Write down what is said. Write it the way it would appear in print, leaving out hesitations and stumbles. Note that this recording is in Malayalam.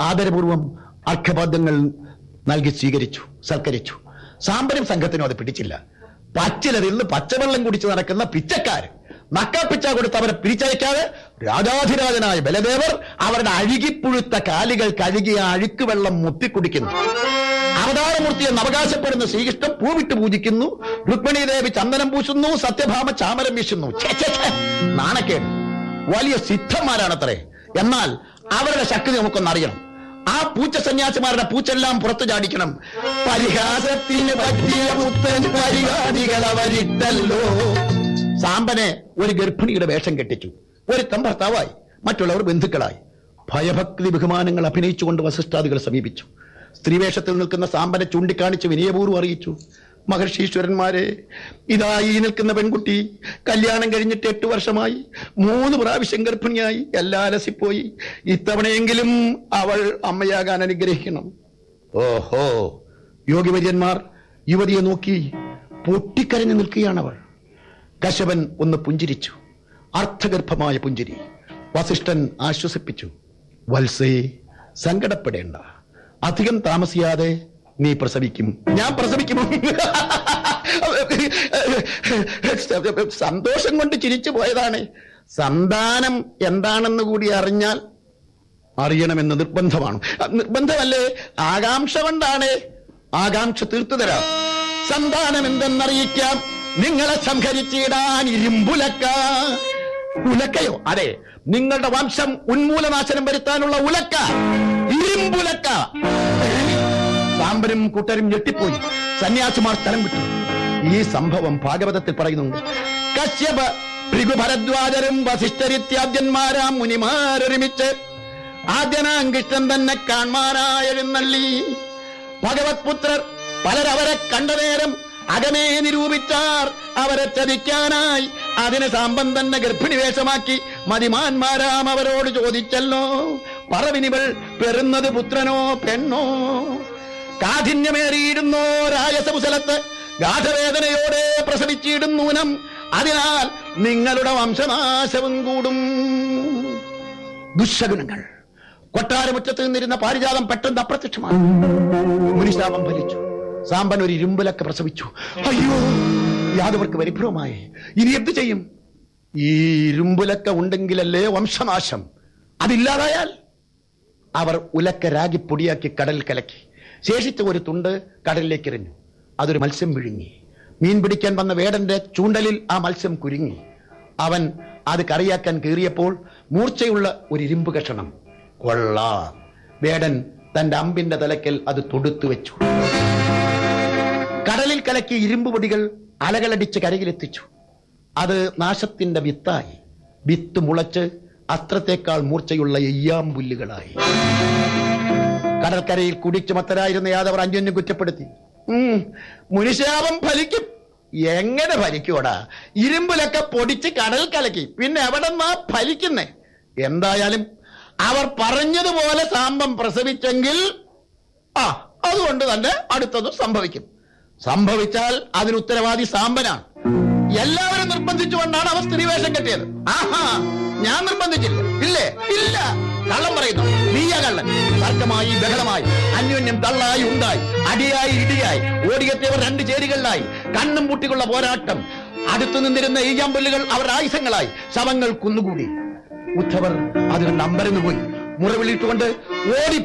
ആദരപൂർവം അർഘപാദ്യങ്ങൾ നൽകി സൽക്കരിച്ചു. സാമ്പനും സംഘത്തിനും അത് പിടിച്ചില്ല. പച്ചിലതിന്ന് പച്ചവെള്ളം കുടിച്ച് നടക്കുന്ന പിച്ചക്കാര് നക്കാപ്പിച്ച കൊടുത്ത് അവരെ പിരിച്ചയക്കാതെ രാജാധിരാജനായ ബലദേവർ അവരുടെ അഴുകിപ്പുഴുത്ത കാലുകൾ കഴുകിയ അഴുക്കുവെള്ളം മുത്തിക്കുടിക്കുന്നു. അവതാരമൂർത്തിയെന്ന് അവകാശപ്പെടുന്ന ശ്രീകൃഷ്ണൻ പൂവിട്ട് പൂജിക്കുന്നു. രുക്മിണി ദേവി ചന്ദനം പൂശുന്നു. സത്യഭാമ ചാമരം വീശുന്നു. നാണക്കേട്. വലിയ സിദ്ധന്മാരാണത്രേ. എന്നാൽ അവരുടെ ശക്തി നമുക്കൊന്നറിയണം. ആ പൂച്ച സന്യാസിമാരുടെ പൂച്ചെല്ലാം പുറത്തു ചാടിക്കണം. പരിഹാസത്തിന് പറ്റിയ മുത്തൻ പരിഹാദികളവരിട്ടല്ലോ. സാമ്പനെ ഒരു ഗർഭിണിയുടെ വേഷം കെട്ടിച്ചു. ഒരുത്തൻ ഭർത്താവായി, മറ്റുള്ളവർ ബന്ധുക്കളായി. ഭയഭക്തി ബഹുമാനങ്ങൾ അഭിനയിച്ചുകൊണ്ട് വസിഷ്ഠാദികളെ സമീപിച്ചു. സ്ത്രീവേഷത്തിൽ നിൽക്കുന്ന സാമ്പനെ ചൂണ്ടിക്കാണിച്ച് വിനയപൂർവ്വം അറിയിച്ചു, മഹർഷീശ്വരന്മാരെ, ഇതാ ഈ നിൽക്കുന്ന പെൺകുട്ടി കല്യാണം കഴിഞ്ഞിട്ട് 8 വർഷമായി, 3 പ്രാവശ്യം ഗർഭിണിയായി, എല്ലാം അലസിപ്പോയി. ഇത്തവണയെങ്കിലും അവൾ അമ്മയാകാൻ അനുഗ്രഹിക്കണം. ഓഹോ! യോഗിവര്യന്മാർ യുവതിയെ നോക്കി പൊട്ടിക്കരഞ്ഞു നിൽക്കുകയാണവൾ. കശ്യപൻ ഒന്ന് പുഞ്ചിരിച്ചു, അർത്ഥഗർഭമായ പുഞ്ചിരി. വസിഷ്ഠൻ ആശ്വസിപ്പിച്ചു, വത്സേ, സങ്കടപ്പെടേണ്ട, അധികം താമസിയാതെ നീ പ്രസവിക്കും. ഞാൻ പ്രസവിക്കുമോ? സന്തോഷം കൊണ്ട് ചിരിച്ചു പോയതാണ്. സന്താനം എന്താണെന്ന് കൂടി അറിയണമെന്ന് നിർബന്ധമാണ്. നിർബന്ധമല്ലേ, ആകാംക്ഷ കൊണ്ടാണ്. ആകാംക്ഷ തീർത്തു തരാം. സന്താനം എന്തെന്നറിയിക്കാം. നിങ്ങളെ സംഹരിച്ചിടാൻ ഇരുമ്പുലക്ക. ഉലക്കയോ? അതെ, നിങ്ങളുടെ വംശം ഉന്മൂലനാശനം വരുത്താനുള്ള ഉലക്ക, ഇരുമ്പുലക്ക. സാമ്പനും കൂട്ടരും ഞെട്ടിപ്പോയി. സന്യാസിമാർ സ്ഥലം വിട്ടു. ഈ സംഭവം ഭാഗവതത്തിൽ പറയുന്നുണ്ട്. കശ്യപ ഭൃഗുഭരദ്വാജരും വസിഷ്ഠരിത്യാദ്യന്മാരാം മുനിമാരൊരുമിച്ച് ആദ്യനാം കൃഷ്ണൻ തന്നെ കാൺമാനായെഴുന്നള്ളി. ഭഗവത് പുത്രർ പലരവരെ കണ്ട നേരം അകമേ നിരൂപിച്ചാർ അവരെ ചതിക്കാനായി. അതിന് സാമ്പൻ തന്നെ ഗർഭിണി വേഷമാക്കി മതിമാന്മാരാം അവരോട് ചോദിച്ചല്ലോ, പറവിനിവൾ പെറുന്നത് പുത്രനോ പെണ്ണോ? കാഠിന്യമേറിയിടുന്നോ രായസമുസലത്ത് ഗാഠവേദനയോടെ പ്രസവിച്ചിടുന്നൂനം. അതിനാൽ നിങ്ങളുടെ വംശനാശവും കൂടും. ദുശകുനങ്ങൾ. കൊട്ടാരമുറ്റത്ത് നിന്നിരുന്ന പാരിജാതം പെട്ടെന്ന് അപ്രത്യക്ഷമാണ്. മുനിശാപം ഫലിച്ചു. സാമ്പൻ ഒരു ഇരുമ്പുലക്ക പ്രസവിച്ചു. അയ്യോ! യാദവർക്ക് പരിഭ്രമമായി. ഇനി എന്ത് ചെയ്യും? ഈ ഇരുമ്പുലക്ക ഉണ്ടെങ്കിലല്ലേ വംശനാശം. അതില്ലാതായാൽ അവർ ഉലക്ക രാഗി പൊടിയാക്കി കടലിൽ കലക്കി. ശേഷിച്ച ഒരു തുണ്ട് കടലിലേക്ക് എറിഞ്ഞു. അതൊരു മത്സ്യം വിഴുങ്ങി. മീൻ പിടിക്കാൻ വന്ന വേടന്റെ ചൂണ്ടലിൽ ആ മത്സ്യം കുരുങ്ങി. അവൻ അത് കറിയാക്കാൻ കീറിയപ്പോൾ മൂർച്ചയുള്ള ഒരു ഇരുമ്പ് കഷണം. കൊള്ളാം! വേടൻ തന്റെ അമ്പിന്റെ തലക്കൽ അത് തൊടുത്തു വെച്ചു. കടലിൽ കലക്കി ഇരുമ്പ് പൊടികൾ അലകളടിച്ച് കരയിലെത്തിച്ചു. അത് നാശത്തിന്റെ വിത്തായി. വിത്ത് മുളച്ച് അസ്ത്രത്തെക്കാൾ മൂർച്ചയുള്ള എയ്യാമ്പുല്ലുകളായി. കടൽക്കരയിൽ കുടിച്ചു മത്തരായിരുന്ന യാദവർ അന്യോന്യം കുറ്റപ്പെടുത്തി. മുനിശാപം ഫലിക്കും. എങ്ങനെ ഫലിക്കൂടാ? ഇരുമ്പിലൊക്കെ പൊടിച്ച് കടൽ കലക്കി, പിന്നെ എവിടെന്നാ ഫലിക്കുന്നേ? എന്തായാലും അവർ പറഞ്ഞതുപോലെ സാമ്പം പ്രസവിച്ചെങ്കിൽ അതുകൊണ്ട് തന്നെ അടുത്തത് സംഭവിക്കും. സംഭവിച്ചാൽ അതിന് ഉത്തരവാദി സാമ്പനാണ്. എല്ലാവരും നിർബന്ധിച്ചുകൊണ്ടാണ് അവർ സ്ത്രീവേഷം കെട്ടിയത്. ഞാൻ നിർബന്ധിച്ചില്ല. ഇല്ലേ? ഇല്ല. കള്ളം പറയുന്നു. നീയ കള്ളൻ. തർക്കമായി, ബഹളമായി, അന്യോന്യം തള്ളായി ഉണ്ടായി, അടിയായി ഇടിയായി, ഓടിയെത്തിയവർ 2 ചേരികളിലായി. കണ്ണും പൂട്ടിക്കുള്ള പോരാട്ടം. അടുത്തു നിന്നിരുന്ന ഈയാമ്പല്ലുകൾ അവരുടെ ആയുധങ്ങളായി. ശവങ്ങൾ കുന്നുകൂടി. ഉദ്ധവർ അത് കണ്ട് അമ്പരന്ന് പോയി. മുറവിളിയിട്ടുകൊണ്ട് ഓടി